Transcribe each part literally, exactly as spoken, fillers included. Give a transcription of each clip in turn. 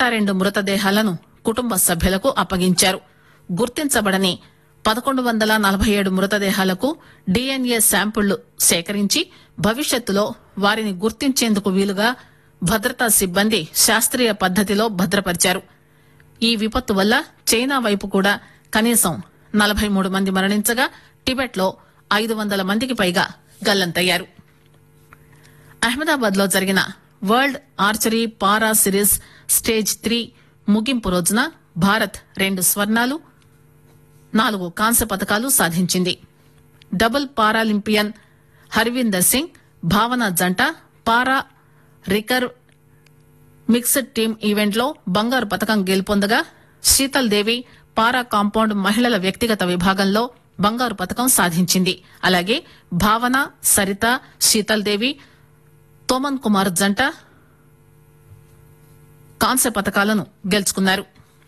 రెండు మృతదేహాలను కుటుంబ సభ్యులకు అప్పగించారు. గుర్తించబడని పదకొండు వందల నలభై ఏడు మృతదేహాలకు డీఎన్ఏ శాంపిళ్లు సేకరించి భవిష్యత్తులో వారిని గుర్తించేందుకు వీలుగా భద్రతా సిబ్బంది శాస్త్రీయ పద్దతిలో భద్రపరిచారు. ఈ విపత్తు వల్ల చైనా వైపు కూడా కనీసం నలభై మూడు మంది మరణించగా టిబెట్ లో ఐదు వందల మందికి పైగా గల్లంతయ్యారు. అహ్మదాబాద్ లో జరిగిన వరల్డ్ ఆర్చరీ పారా సిరీస్ స్టేజ్ త్రీ ముగింపు రోజున భారత్ రెండు స్వర్ణాలు నాలుగు కాంస్య పతకాలు సాధించింది. డబుల్ పారాలింపియన్ హర్వీందర్ సింగ్ భావన జంట పారా రికర్వ్ మిక్స్డ్ టీమ్ ఈవెంట్ లో బంగారు పతకం గెలుపొందగా శీతల్ దేవి పారా కాంపౌండ్ మహిళల వ్యక్తిగత విభాగంలో బంగారు పతకం సాధించింది. అలాగే భావన, సరిత, శీతల్ దేవి, తోమన్ కుమార్ జంట కాంస్య పతకాలను గెలుచుకున్నారు.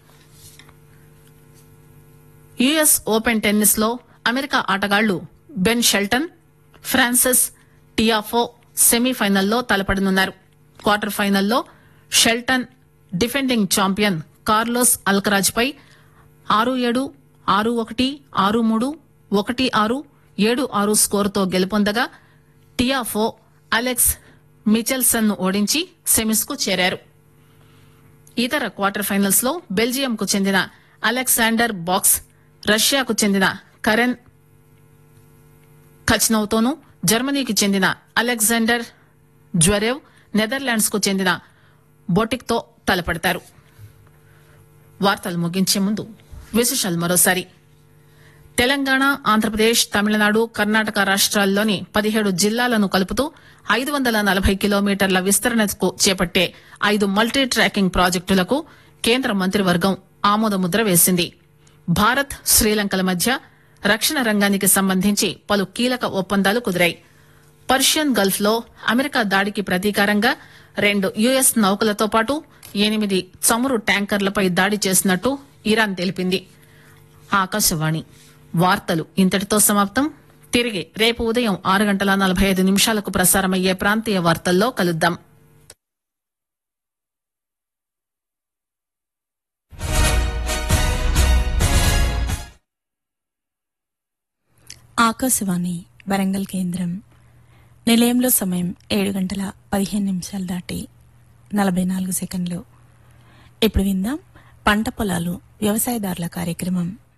యుఎస్ ఓపెన్ టెన్నిస్ లో అమెరికా ఆటగాళ్లు బెన్ షెల్టన్, ఫ్రాన్సిస్ టియాఫో సెమీఫైనల్లో తలపడనున్నారు. క్వార్టర్ ఫైనల్లో Sheldon defending champion Carlos Alcaraz పై ఆరు ఏడు, ఆరు ఒకటి, ఆరు మూడు, ఒకటి ఆరు, ఏడు ఆరు స్కోరుతో గెలుపొందగా టియాఫో అలెక్స్ మిచెల్సన్ ను ఓడించి సెమీస్ కు చేరారు. ఇతర క్వార్టర్ ఫైనల్స్ లో బెల్జియం కు చెందిన అలెగ్జాండర్ బాక్స్ రష్యాకు చెందిన కరెన్ ఖచ్నౌ తోనూ, జర్మనీకి చెందిన అలెగ్జాండర్ జ్వరేవ్ నెదర్లాండ్స్ కు చెందిన బొటిక్ తో తలపడతారు. వార్తలు ముగించే ముందు విశేషాలు మరోసారి. తెలంగాణ, ఆంధ్రప్రదేశ్, తమిళనాడు, కర్ణాటక రాష్ట్రాల్లోని పదిహేడు జిల్లాలను కలుపుతూ ఐదు వందల నలభై కిలోమీటర్ల విస్తరణకు చేపట్టే ఐదు మల్టీ ట్రాకింగ్ ప్రాజెక్టులకు కేంద్ర మంత్రివర్గం ఆమోదముద్ర వేసింది. భారత్, శ్రీలంకల మధ్య రక్షణ రంగానికి సంబంధించి పలు కీలక ఒప్పందాలు కుదిరాయి. పర్షియన్ గల్ఫ్ లో అమెరికా దాడికి ప్రతీకారంగా రెండు యుఎస్ నౌకలతో పాటు ఎనిమిది చమురు ట్యాంకర్లపై దాడి చేసినట్టు ఇరాన్ తెలిపింది. ఆకాశవాణి వార్తలు ఇంతటితో సమాప్తం. తిరిగి రేపు ఉదయం ఆరు గంటల నలభై ఐదు నిమిషాలకు ప్రసారమయ్యే ప్రాంతీయ వార్తల్లో కలుద్దాం. ఆకాశవాణి వరంగల్ కేంద్రం. నిలయంలో సమయం ఏడు గంటల పదిహేను నిమిషాలు దాటి నలభై నాలుగు సెకండ్లు. ఇప్పుడు విందాం పంట పొలాలు వ్యవసాయదారుల కార్యక్రమం.